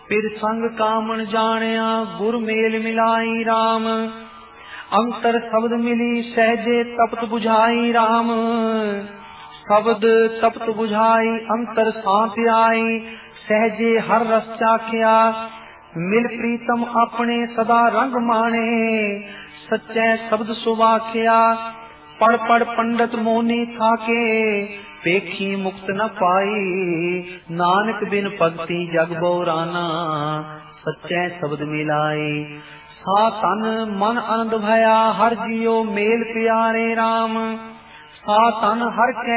फिर संग कामन जानिया गुर मेल मिलाई राम। अंतर शब्द मिली सहजे तपत बुझाई राम। शब्द तपत बुझाई अंतर शांति आई, सहजे हर रस चाख्या मिल प्रीतम अपने सदा रंग माने। सच्चे शब्द सुवाख्या पढ़ पढ़ पंडित मोनी थाके, पेखी मुक्त न पाई नानक बिन भगति जग बौराना। सच्चे शब्द मिलाई सा तन मन आनंद भया, हर जियो मेल प्यारे राम। सा तन हर कै